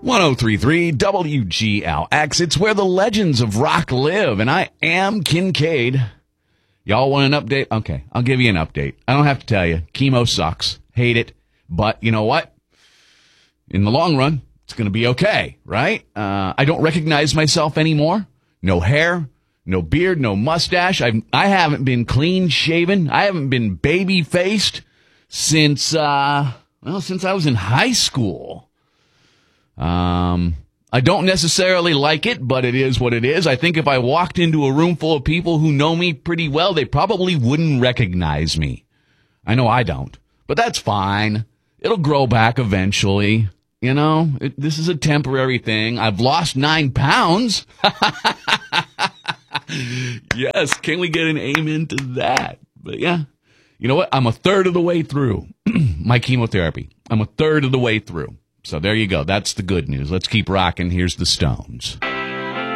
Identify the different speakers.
Speaker 1: 1033 WGLX. It's where the legends of rock live, and I am Kincaid. Y'all want an update? Okay, I'll give you an update. I don't have to tell you. Chemo sucks. Hate it. But you know what? In the long run, it's going to be okay, right? I don't recognize myself anymore. No hair, no beard, no mustache. I haven't been clean shaven. I haven't been baby faced since I was in high school. I don't necessarily like it, but it is what it is. I think if I walked into a room full of people who know me pretty well, they probably wouldn't recognize me. I know I don't, but that's fine. It'll grow back eventually. You know, this is a temporary thing. I've lost 9 pounds. Yes, can we get an amen to that? But yeah, you know what? I'm a third of the way through my chemotherapy. I'm a third of the way through. So there you go. That's the good news. Let's keep rocking. Here's the Stones.